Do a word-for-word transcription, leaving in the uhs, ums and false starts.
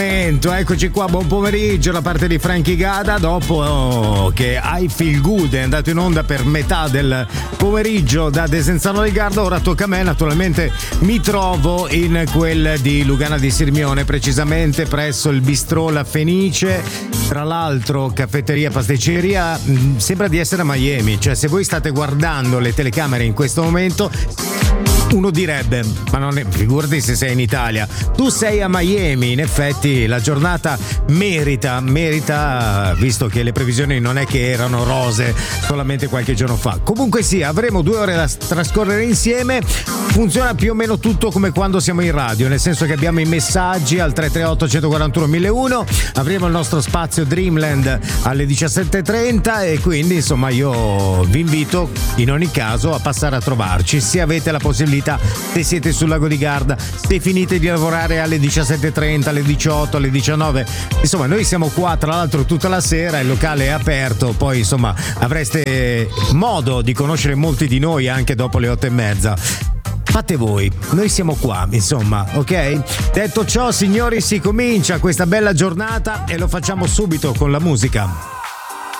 Eccoci qua, buon pomeriggio da parte di Frankie Gada. Dopo oh, che I Feel Good è andato in onda per metà del pomeriggio da Desenzano del Garda, ora tocca a me. Naturalmente mi trovo in quel di Lugana di Sirmione, precisamente presso il Bistrò La Fenice. Tra l'altro caffetteria, pasticceria, mh, sembra di essere a Miami. Cioè, se voi state guardando le telecamere in questo momento, uno direbbe, ma non è, figurati se sei in Italia, tu sei a Miami. In effetti la giornata merita, merita, visto che le previsioni non è che erano rose solamente qualche giorno fa. Comunque sì, avremo due ore da trascorrere insieme. Funziona più o meno tutto come quando siamo in radio, nel senso che abbiamo i messaggi al tre tre otto uno quattro uno mille uno, avremo il nostro spazio Dreamland alle diciassette e trenta e quindi insomma io vi invito in ogni caso a passare a trovarci se avete la possibilità. Se siete sul lago di Garda, se finite di lavorare alle diciassette e trenta, alle diciotto, alle diciannove, insomma noi siamo qua tra l'altro tutta la sera, il locale è aperto, poi insomma avreste modo di conoscere molti di noi anche dopo le otto e mezza. Fate voi, noi siamo qua, insomma, ok? Detto ciò, signori, si comincia questa bella giornata e lo facciamo subito con la musica.